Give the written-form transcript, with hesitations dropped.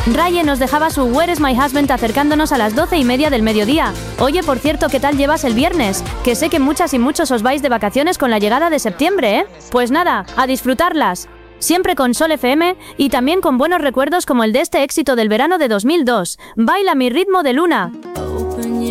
Raye nos dejaba su Where is my husband acercándonos a las 12:30 del mediodía. Oye, por cierto, ¿qué tal llevas el viernes? Que sé que muchas y muchos os vais de vacaciones con la llegada de septiembre, ¿eh? Pues nada, a disfrutarlas. Siempre con Sol FM y también con buenos recuerdos como el de este éxito del verano de 2002, Baila mi ritmo de luna.